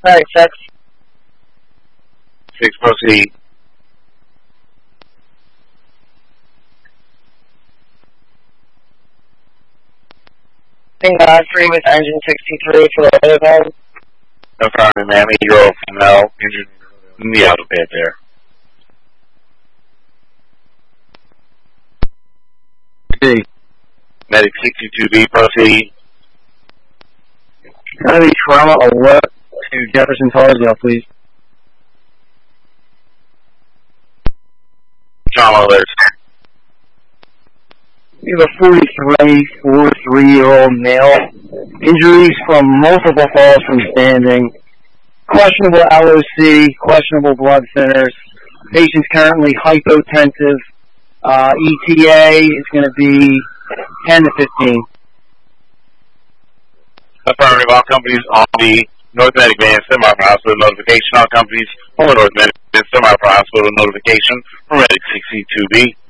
Alright, 6. 6, proceed. Previous engine 63 for the overhead. Affirmative, ma'am. 8-year-old female injured in the auto bed there. B. Medic 62B, proceed. Can I have a trauma alert to Jefferson Tarsdale, please? Trauma alert. We have a 43-year-old male. Injuries from multiple falls from standing. Questionable LOC, questionable blood thinners. Patient's currently hypotensive. ETA is going to be 10 to 15. Affirmative, all companies on the North Medic Van Semi-Pro Hospital notification. All companies on the North Medic Semi-Pro Hospital notification from Medic 62B.